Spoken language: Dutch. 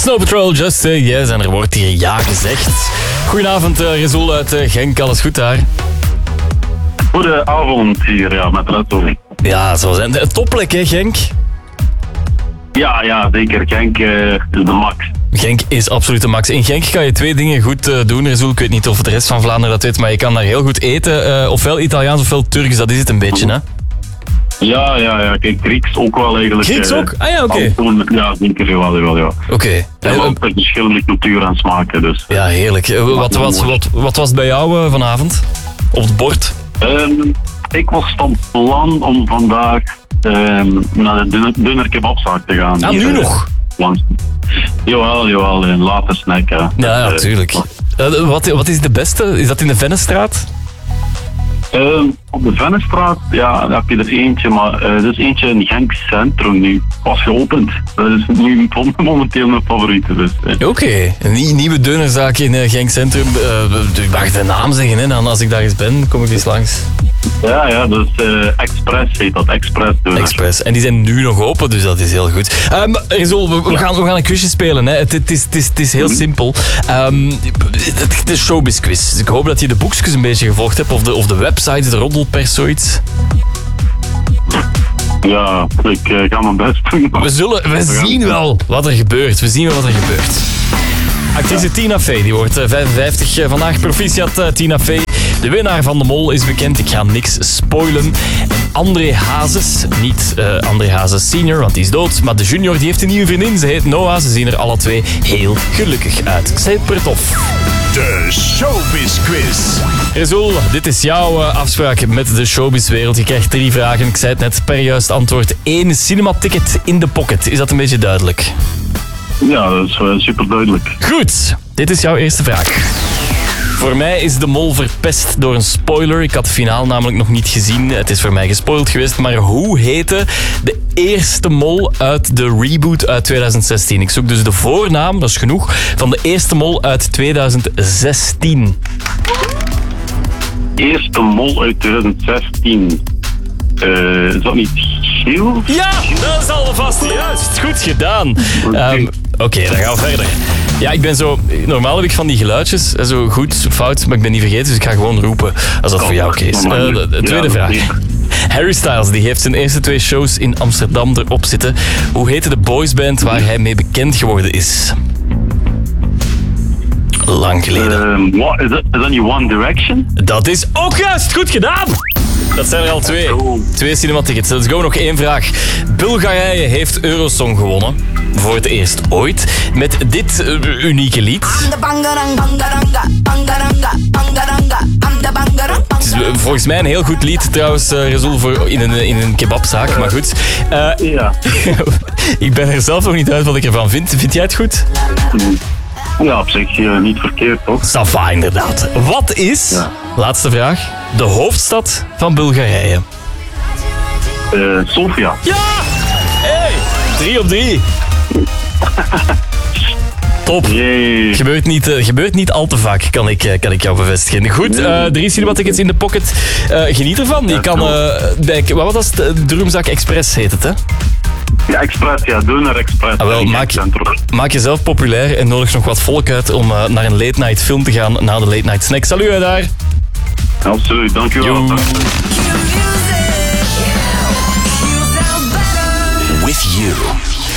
Snow Patrol, Just Say Yes. En er wordt hier ja gezegd. Goedenavond, Rezoel uit Genk. Alles goed daar? Goedenavond hier, ja, met Rezoel. Ja, zo zijn de topplek, hè, Genk? Ja, zeker. Genk is de max. Genk is absoluut de max. In Genk kan je twee dingen goed doen, Rezoel. Ik weet niet of de rest van Vlaanderen dat weet, maar je kan daar heel goed eten. Ofwel Italiaans ofwel Turks, dat is het een beetje, hè? Ja. Kijk, Grieks ook wel eigenlijk. Grieks ook? Ah ja, oké. Ja, zeker wel, ja. Oké. Ook verschillende culturen en smaken, dus. Ja, heerlijk. Wat was het bij jou vanavond? Op het bord? Ik was van plan om vandaag naar de dunner kebabzaak te gaan. Ah, nu nog? Langs. Jawel, een late snack. Hè. Ja, natuurlijk. Wat is de beste? Is dat in de Vennestraat? Op de Vennestraat, ja, daar heb je er eentje, maar er is eentje in Genk Centrum nu pas geopend. Dat is nu momenteel mijn favoriete. Dus, Oké, een nieuwe deunerzaak in Genk Centrum. Ik mag de naam zeggen, hè, dan als ik daar eens ben, kom ik eens langs. Ja, dus Express heet dat, Express. En die zijn nu nog open, dus dat is heel goed. Rezoel, we gaan een quizje spelen. Hè. Het is heel simpel. Het is showbiz quiz. Dus ik hoop dat je de boekjes een beetje gevolgd hebt, of de websites, de roddelpers, zoiets. Ja, ik ga mijn best doen. We zien wel wat er gebeurt. Actrice Tina Fey, die wordt 55 vandaag. Proficiat Tina Fey. De winnaar van de Mol is bekend. Ik ga niks spoilen. En André Hazes, niet André Hazes senior, want die is dood. Maar de junior, die heeft een nieuwe vriendin. Ze heet Noah. Ze zien er alle twee heel gelukkig uit. Super tof. De Showbiz Quiz. Rezoel, dit is jouw afspraak met de showbizwereld. Je krijgt 3 vragen. Ik zei het net, per juist antwoord 1 cinematicket in de pocket. Is dat een beetje duidelijk? Ja, dat is super duidelijk. Goed, dit is jouw eerste vraag. Voor mij is de Mol verpest door een spoiler. Ik had de finale namelijk nog niet gezien. Het is voor mij gespoild geweest. Maar hoe heette de eerste Mol uit de reboot uit 2016? Ik zoek dus de voornaam, dat is genoeg, van de eerste Mol uit 2016. Eerste Mol uit 2016. Is dat niet Giel? Ja, dat is alvast juist. Goed gedaan. Oké, dan gaan we verder. Ja, ik ben zo... Normaal heb ik van die geluidjes, zo goed, fout, maar ik ben niet vergeten, dus ik ga gewoon roepen als dat voor jou oké is. De tweede vraag. Harry Styles die heeft zijn eerste 2 shows in Amsterdam erop zitten. Hoe heette de boysband waar hij mee bekend geworden is? Lang geleden. Is dat niet One Direction? Dat is ook juist. Goed gedaan. Dat zijn er al 2. 2 cinematickets. Let's go. Nog 1 vraag. Bulgarije heeft Eurosong gewonnen. Voor het eerst ooit. Met dit unieke lied. Het is volgens mij een heel goed lied trouwens, Rezoel, voor in een kebabzaak. Maar goed. Ja. Ik ben er zelf nog niet uit wat ik ervan vind. Vind jij het goed? Ja, op zich niet verkeerd, toch? Safa, inderdaad. Wat is, laatste vraag, de hoofdstad van Bulgarije? Sofia. Ja! Hey! 3 op 3. Top. Gebeurt niet al te vaak, kan ik jou bevestigen. Goed, 3 cinematickets in de pocket. Geniet ervan. Je kan wat was het? Droomzak Express heet het, hè? Ja, Express, ja, Deuner Express. Maak jezelf populair en nodig nog wat volk uit om naar een late night film te gaan na de late night snack. Salut daar. Absoluut, dankjewel. With you.